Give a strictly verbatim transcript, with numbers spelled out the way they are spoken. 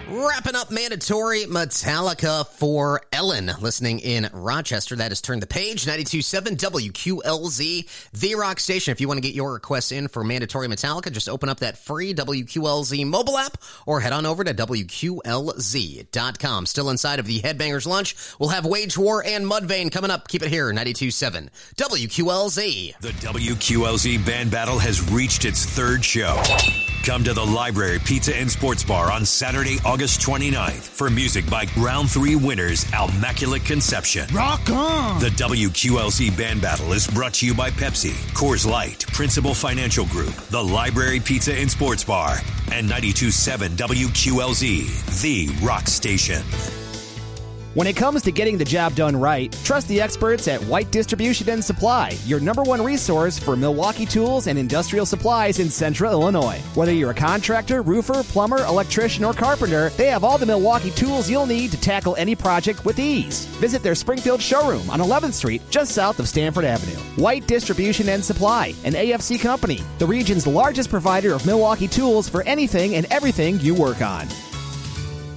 Wrapping up Mandatory Metallica for Ellen. Listening in Rochester, that is Turn the Page, ninety-two point seven W Q L Z, The Rock Station. If you want to get your requests in for Mandatory Metallica, just open up that free W Q L Z mobile app or head on over to W Q L Z dot com. Still inside of the Headbangers Lunch, we'll have Wage War and Mudvayne coming up. Keep it here, ninety-two point seven W Q L Z. The W Q L Z Band Battle has reached its third show. Come to the Library Pizza and Sports Bar on Saturday, August twenty-ninth for music by Round three winners, Immaculate Conception. Rock on! The W Q L Z Band Battle is brought to you by Pepsi, Coors Light, Principal Financial Group, the Library Pizza and Sports Bar, and ninety-two point seven W Q L Z, the Rock Station. When it comes to getting the job done right, trust the experts at White Distribution and Supply, your number one resource for Milwaukee tools and industrial supplies in Central Illinois. Whether you're a contractor, roofer, plumber, electrician, or carpenter, they have all the Milwaukee tools you'll need to tackle any project with ease. Visit their Springfield showroom on eleventh Street, just south of Stanford Avenue. White Distribution and Supply, an A F C company, the region's largest provider of Milwaukee tools for anything and everything you work on.